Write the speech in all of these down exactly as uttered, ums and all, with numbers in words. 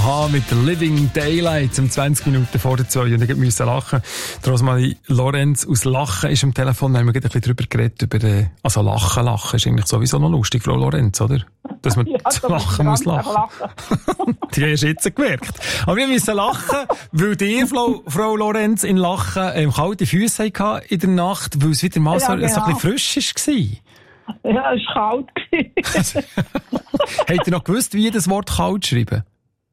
Aha, mit Living Daylight um zwanzig Minuten vor der zwei. Und ich musste lachen. Rosmarie Lorenz aus Lachen ist am Telefon. Da haben wir gerade ein bisschen drüber geredet. Über, äh, also Lachen, Lachen ist eigentlich sowieso noch lustig, Frau Lorenz, oder? Dass man ja, zu lachen muss lachen. lachen. Die hast du jetzt gemerkt. Aber wir müssen lachen, weil die Frau, Frau Lorenz in Lachen ähm, kalte Füße hatte in der Nacht, weil es wieder mal ja, so, genau. so ein bisschen frisch war. Ja, es war kalt. Habt ihr noch gewusst, wie ihr das Wort kalt schreiben?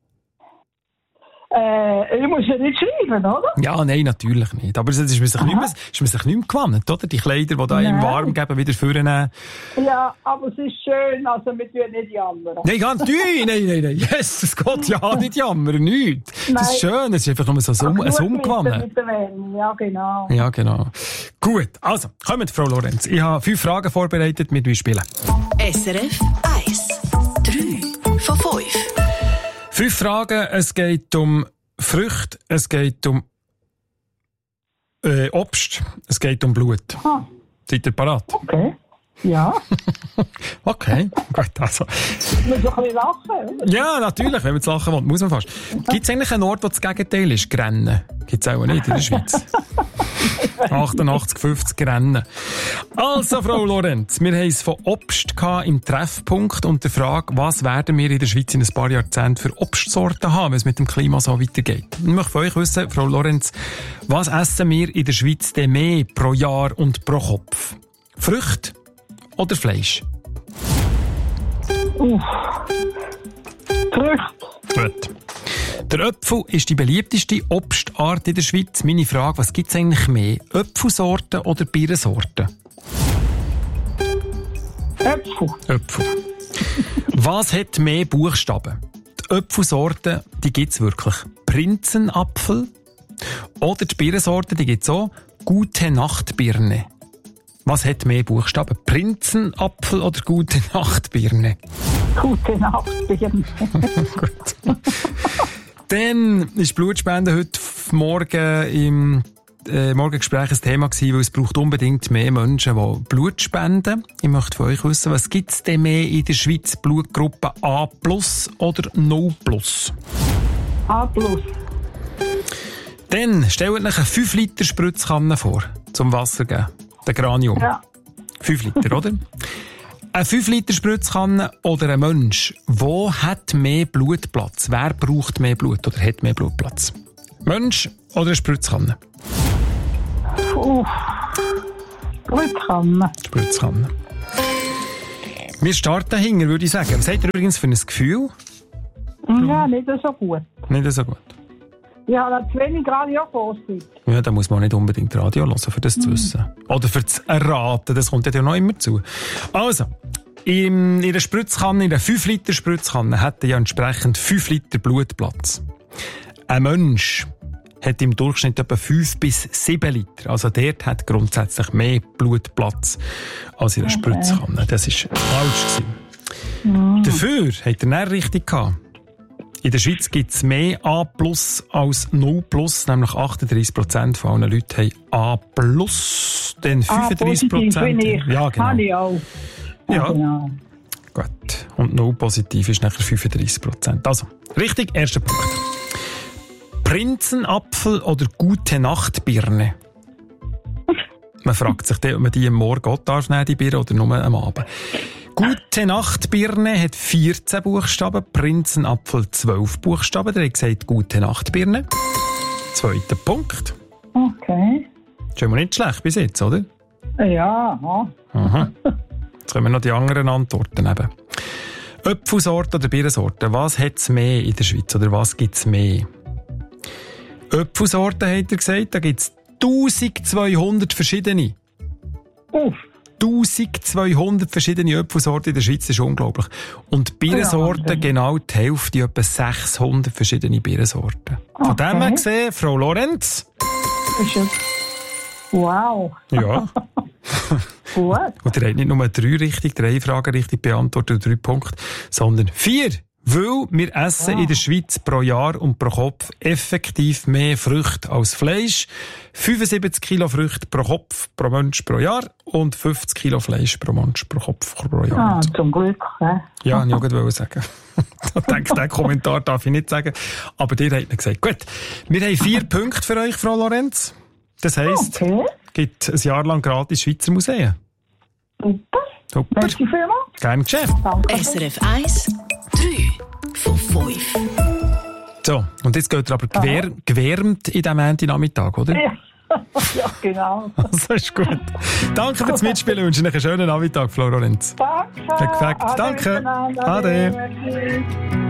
Äh, ich muss ja nicht schreiben, oder? Ja, nein, natürlich nicht. Aber es ist man sich, nicht mehr, ist man sich nicht mehr gewohnt, oder? Die Kleider, die da im Warm geben, wieder vornehmen. Ja, aber es ist schön, also wir tun nicht jammern. Nein, ganz nein, nein, nein, nein. Yes, es geht ja nicht jammern, nichts. Das ist schön, es ist einfach nur so ein Summgewannen. Ja, genau. Ja, genau. Gut, also, kommt, Frau Lorenz. Ich habe fünf Fragen vorbereitet, mit euch spielen. S R F eins. Drei von fünf. Fünf Fragen, es geht um Früchte, es geht um äh, Obst, es geht um Blut. Ah. Seid ihr parat? Okay. Ja. Okay, gut, also. Man muss ein bisschen lachen, oder? Ja, natürlich, wenn man jetzt lachen will, muss man fast. Gibt es eigentlich einen Ort, wo das Gegenteil ist? Grennen. Gibt es auch nicht in der Schweiz. achtundachtzig fünfzig Rennen. Also, Frau Lorenz, wir haben es von Obst im Treffpunkt und der Frage, was werden wir in der Schweiz in ein paar Jahrzehnten für Obstsorten haben, wenn es mit dem Klima so weitergeht. Ich möchte von euch wissen, Frau Lorenz, was essen wir in der Schweiz denn mehr pro Jahr und pro Kopf? Früchte oder Fleisch? Uff. Früchte. Gut. Der Apfel ist die beliebteste Obstart in der Schweiz. Meine Frage, was gibt es eigentlich mehr? Apfelsorten oder Birnensorten? Äpfel. Äpfel. Was hat mehr Buchstaben? Die Apfelsorten, die gibt es wirklich. Prinzenapfel. Oder die Birnensorten, die gibt es auch. Gute Nacht Birne. Was hat mehr Buchstaben? Prinzenapfel oder Gute Nacht Birne? Gute Nacht Birne. Gut. Dann ist Blutspende heute Morgen im äh, Morgengespräch ein Thema gewesen, weil es braucht unbedingt mehr Menschen, die Blut spenden. Ich möchte von euch wissen, was gibt es denn mehr in der Schweiz? Blutgruppe A plus oder null plus? A plus. Dann stellt euch eine fünf Liter Spritzkanne vor, zum Wasser geben. Der Granium. Ja. fünf Liter, oder? Eine fünf Liter Spritzkanne oder ein Mensch, wo hat mehr Blutplatz? Wer braucht mehr Blut oder hat mehr Blutplatz? Mensch oder eine Spritzkanne? Uff. Spritzkanne. Spritzkanne. Wir starten hinten, würde ich sagen. Was habt ihr übrigens für ein Gefühl? Ja, nicht so gut. Nicht so gut. Ja, da zu wenig Radio gehört. Ja, da muss man nicht unbedingt Radio hören, für das zu wissen. Oder für das Erraten, das kommt ja noch immer zu. Also, in einer Spritzkanne, in einer fünf Liter Spritzkanne, hat ja entsprechend fünf Liter Blutplatz. Ein Mensch hat im Durchschnitt etwa fünf bis sieben Liter. Also dort hat grundsätzlich mehr Blutplatz als in einer okay. Spritzkanne. Das war falsch gewesen. Mm. Dafür hat er nicht richtig gehabt. In der Schweiz gibt es mehr A plus als null plus, nämlich achtunddreissig Prozent von allen Leuten haben A plus, dann fünfunddreissig Prozent. Ja, genau. Habe ich auch. Ja, genau. Gut. Und null positiv ist nachher fünfunddreissig Prozent. Also, richtig, erster Punkt. Prinzenapfel oder Gute Nacht Birne? Man fragt sich, ob man die am Morgen auch darf, die Birne, oder nur am Abend. Gute Nacht Birne hat vierzehn Buchstaben, Prinzenapfel zwölf Buchstaben. Der hat gesagt, Gute Nacht Birne. Zweiter Punkt. Okay. Ist schon mal nicht schlecht bis jetzt, oder? Ja. Aha. Jetzt kommen noch die anderen Antworten eben. Apfelsorten oder Birnensorten, was hat es mehr in der Schweiz oder was gibt es mehr? Apfelsorten, hat er gesagt, da gibt es eintausendzweihundert verschiedene. Uff. eintausendzweihundert verschiedene Apfelsorten in der Schweiz, das ist unglaublich. Und Birnensorten, ja, genau die Hälfte, etwa sechshundert verschiedene Birnensorten. Von okay. dem her gesehen, Frau Lorenz. Wow. Ja. Gut. Und ihr habt nicht nur drei richtig, drei Fragen richtig beantwortet, drei Punkte, sondern vier Weil wir essen Ja. in der Schweiz pro Jahr und pro Kopf effektiv mehr Früchte als Fleisch. fünfundsiebzig Kilo Früchte pro Kopf, pro Mensch pro Jahr und fünfzig Kilo Fleisch pro Mensch pro Kopf pro Jahr. Ah, zum Glück. Äh. Ja, ich wollte auch sagen. Ich denke, den Kommentar darf ich nicht sagen. Aber dir hat mir gesagt. Gut, wir haben vier Punkte für euch, Frau Lorenz. Das heisst, Okay, es gibt ein Jahr lang gratis Schweizer Museen. super. Super. Merci vielmals. Gern geschehen. Danke. S R F eins, drei von fünf. So, und jetzt geht er aber gewär, gewärmt in diesem Ende-Nachmittag, oder? Ja. Ja, genau. Das ist gut. Danke fürs Mitspielen. Ich wünsche Ihnen einen schönen Nachmittag, Frau Lorenz. Danke. Perfekt. Ade Danke. miteinander. Ade. Ade.